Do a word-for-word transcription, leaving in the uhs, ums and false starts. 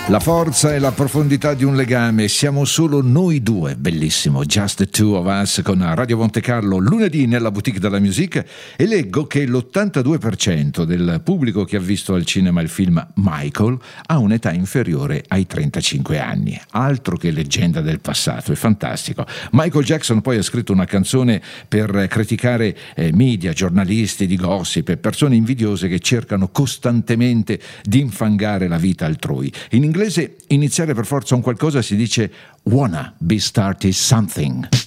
La forza e la profondità di un legame, siamo solo noi due, bellissimo, Just the Two of Us con Radio Monte Carlo, lunedì nella Boutique della Musique, e leggo che l'ottantadue per cento del pubblico che ha visto al cinema il film Michael ha un'età inferiore ai trentacinque anni, altro che leggenda del passato, è fantastico. Michael Jackson poi ha scritto una canzone per criticare eh, media, giornalisti di gossip e persone invidiose che cercano costantemente di infangare la vita altrui. In inglese iniziare per forza un qualcosa si dice wanna be started something.